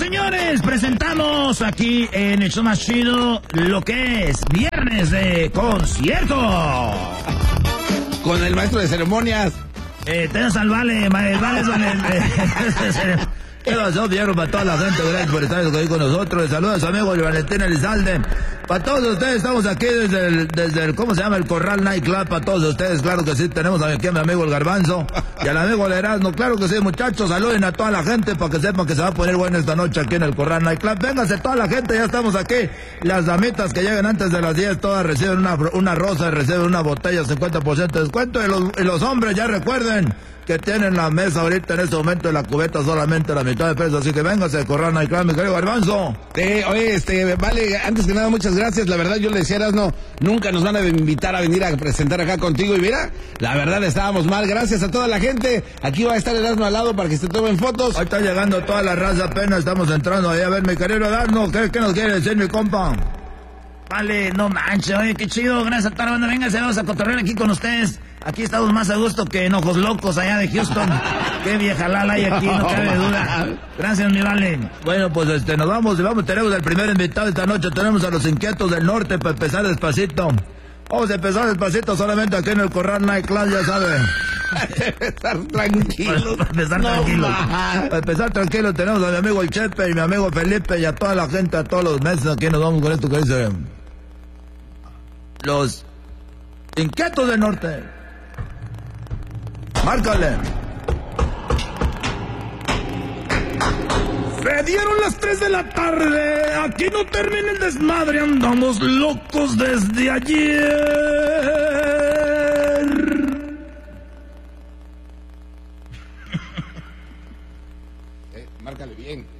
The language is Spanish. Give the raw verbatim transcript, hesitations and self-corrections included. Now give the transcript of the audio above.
señores, presentamos aquí en el show más chido lo que es viernes de concierto. Con el maestro de ceremonias. Eh, tenemos al Vale, el Vale son el... ¿Qué pasó, vieron? Para toda la gente, gracias por estar aquí con nosotros. Saludos a su amigo Valentín Elizalde. Para todos ustedes, estamos aquí desde el, desde el, ¿cómo se llama? El Corral Night Club. Para todos ustedes, claro que sí, tenemos aquí a mi amigo el Garbanzo y al amigo el Erasmo. Claro que sí, muchachos, saluden a toda la gente para que sepan que se va a poner bueno esta noche aquí en el Corral Night Club. Véngase toda la gente, ya estamos aquí. Las damitas que llegan antes de las diez, todas reciben una, una rosa, reciben una botella, cincuenta por ciento de descuento. Y los, y los hombres, ya recuerden que tienen la mesa ahorita en este momento de la cubeta solamente la mitad de peso, así que véngase, Corral Night Club, mi querido Garbanzo. Eh, oye, este, Vale, antes que nada, muchas gracias. La verdad, yo le decía, Erasmo, nunca nos van a invitar a venir a presentar acá contigo. Y mira, la verdad, estábamos mal. Gracias a toda la gente. Aquí va a estar Erasmo al lado para que se tomen fotos. Ahí está llegando toda la raza, apenas estamos entrando ahí. A ver, mi querido Erasmo, ¿qué, qué nos quiere decir, mi compa? Vale, no manches, oye, qué chido, gracias a toda la banda. Véngase, vamos a cotorrear aquí con ustedes. Aquí estamos más a gusto que en Ojos Locos allá de Houston. Qué vieja lala hay aquí, no cabe duda. Gracias, mi Vale. Bueno, pues este, nos vamos, vamos, tenemos el primer invitado esta noche, tenemos a los Inquietos del Norte para empezar despacito. Vamos a empezar despacito solamente aquí en el Corral Night Club, ya saben. Estar tranquilo. Para empezar no tranquilo. más. Para empezar tranquilo tenemos a mi amigo el Chepe y mi amigo Felipe y a toda la gente, a todos los meses. Aquí nos vamos con esto que dice: Los Inquietos del Norte. Márcale. Se dieron las tres de la tarde. Aquí no termina el desmadre. Andamos locos desde ayer. Eh, márcale bien.